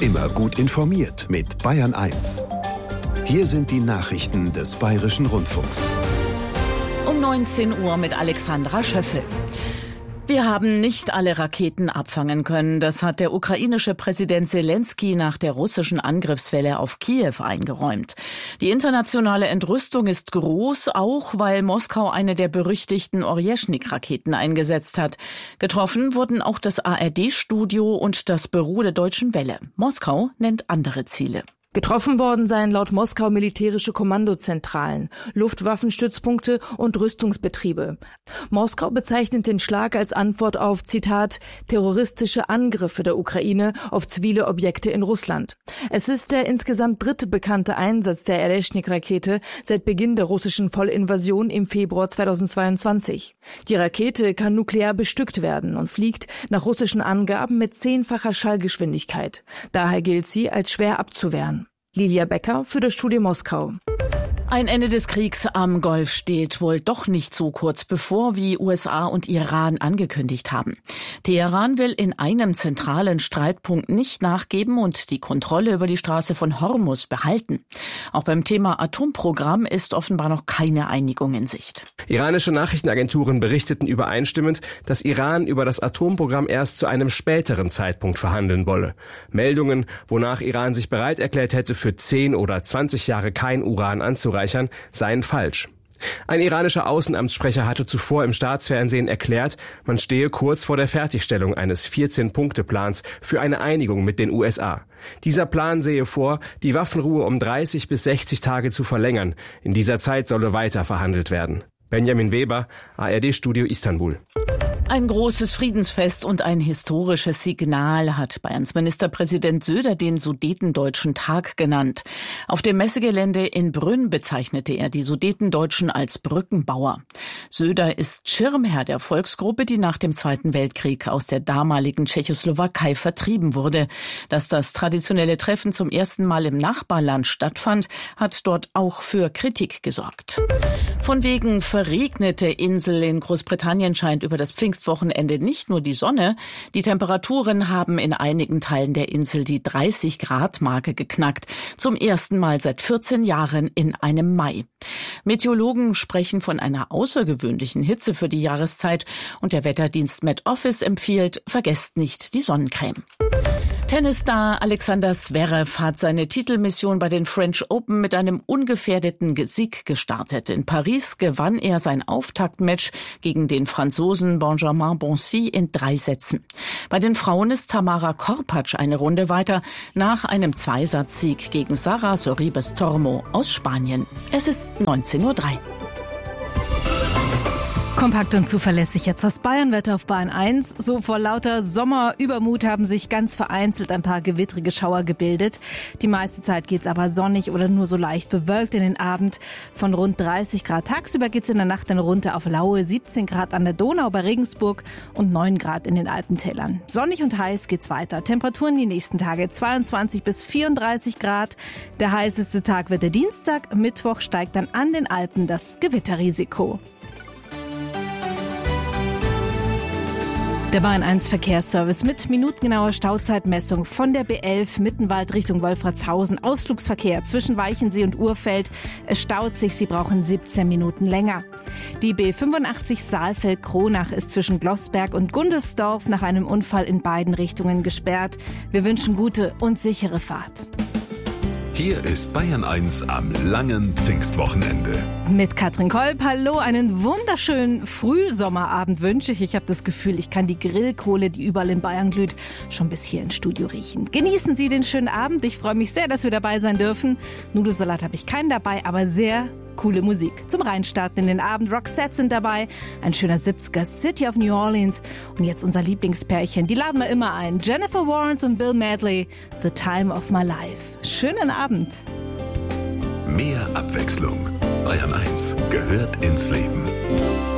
Immer gut informiert mit Bayern 1. Hier sind die Nachrichten des Bayerischen Rundfunks. Um 19 Uhr mit Alexandra Schöffel. Wir haben nicht alle Raketen abfangen können. Das hat der ukrainische Präsident Selenskyj nach der russischen Angriffswelle auf Kiew eingeräumt. Die internationale Entrüstung ist groß, auch weil Moskau eine der berüchtigten Orjeschnik-Raketen eingesetzt hat. Getroffen wurden auch das ARD-Studio und das Büro der Deutschen Welle. Moskau nennt andere Ziele. Getroffen worden seien laut Moskau militärische Kommandozentralen, Luftwaffenstützpunkte und Rüstungsbetriebe. Moskau bezeichnet den Schlag als Antwort auf, Zitat, terroristische Angriffe der Ukraine auf zivile Objekte in Russland. Es ist der insgesamt dritte bekannte Einsatz der Orjeschnik-Rakete seit Beginn der russischen Vollinvasion im Februar 2022. Die Rakete kann nuklear bestückt werden und fliegt nach russischen Angaben mit 10-facher Schallgeschwindigkeit. Daher gilt sie als schwer abzuwehren. Lilia Becker für das Studio Moskau. Ein Ende des Kriegs am Golf steht wohl doch nicht so kurz bevor, wie USA und Iran angekündigt haben. Teheran will in einem zentralen Streitpunkt nicht nachgeben und die Kontrolle über die Straße von Hormuz behalten. Auch beim Thema Atomprogramm ist offenbar noch keine Einigung in Sicht. Iranische Nachrichtenagenturen berichteten übereinstimmend, dass Iran über das Atomprogramm erst zu einem späteren Zeitpunkt verhandeln wolle. Meldungen, wonach Iran sich bereit erklärt hätte, für 10 oder 20 Jahre kein Uran anzureichern, seien falsch. Ein iranischer Außenamtssprecher hatte zuvor im Staatsfernsehen erklärt, man stehe kurz vor der Fertigstellung eines 14-Punkte-Plans für eine Einigung mit den USA. Dieser Plan sehe vor, die Waffenruhe um 30 bis 60 Tage zu verlängern. In dieser Zeit solle weiter verhandelt werden. Benjamin Weber, ARD-Studio Istanbul. Ein großes Friedensfest und ein historisches Signal hat Bayerns Ministerpräsident Söder den Sudetendeutschen Tag genannt. Auf dem Messegelände in Brünn bezeichnete er die Sudetendeutschen als Brückenbauer. Söder ist Schirmherr der Volksgruppe, die nach dem Zweiten Weltkrieg aus der damaligen Tschechoslowakei vertrieben wurde. Dass das traditionelle Treffen zum ersten Mal im Nachbarland stattfand, hat dort auch für Kritik gesorgt. Von wegen verregnete Insel in Großbritannien scheint über das Pfingstwochenende nicht nur die Sonne. Die Temperaturen haben in einigen Teilen der Insel die 30-Grad-Marke geknackt. Zum ersten Mal seit 14 Jahren in einem Mai. Meteorologen sprechen von einer außergewöhnlichen Hitze für die Jahreszeit und der Wetterdienst Met Office empfiehlt, vergesst nicht die Sonnencreme. Tennisstar Alexander Zverev hat seine Titelmission bei den French Open mit einem ungefährdeten Sieg gestartet. In Paris gewann er sein Auftaktmatch gegen den Franzosen Benjamin Bonzi in 3 Sätzen. Bei den Frauen ist Tamara Korpatsch eine Runde weiter nach einem 2-Satz-Sieg gegen Sara Sorribes Tormo aus Spanien. Es ist 19:03 Uhr. Kompakt und zuverlässig jetzt das Bayernwetter auf Bayern 1. So vor lauter Sommerübermut haben sich ganz vereinzelt ein paar gewittrige Schauer gebildet. Die meiste Zeit geht's aber sonnig oder nur so leicht bewölkt in den Abend. Von rund 30 Grad tagsüber geht's in der Nacht dann runter auf Laue, 17 Grad an der Donau bei Regensburg und 9 Grad in den Alpentälern. Sonnig und heiß geht's weiter. Temperaturen die nächsten Tage 22 bis 34 Grad. Der heißeste Tag wird der Dienstag. Mittwoch steigt dann an den Alpen das Gewitterrisiko. Der Bayern 1 Verkehrsservice mit minutengenauer Stauzeitmessung von der B11 Mittenwald Richtung Wolfratshausen. Ausflugsverkehr zwischen Weichensee und Urfeld. Es staut sich, Sie brauchen 17 Minuten länger. Die B85 Saalfeld-Kronach ist zwischen Glossberg und Gundelsdorf nach einem Unfall in beiden Richtungen gesperrt. Wir wünschen gute und sichere Fahrt. Hier ist Bayern 1 am langen Pfingstwochenende. Mit Katrin Kolb, hallo, einen wunderschönen Frühsommerabend wünsche ich. Ich habe das Gefühl, ich kann die Grillkohle, die überall in Bayern glüht, schon bis hier ins Studio riechen. Genießen Sie den schönen Abend. Ich freue mich sehr, dass wir dabei sein dürfen. Nudelsalat habe ich keinen dabei, aber sehr coole Musik. Zum Reinstarten in den Abend. Roxette sind dabei. Ein schöner 70er, City of New Orleans. Und jetzt unser Lieblingspärchen. Die laden wir immer ein. Jennifer Warnes und Bill Medley. The Time of My Life. Schönen Abend. Mehr Abwechslung. Bayern 1 gehört ins Leben.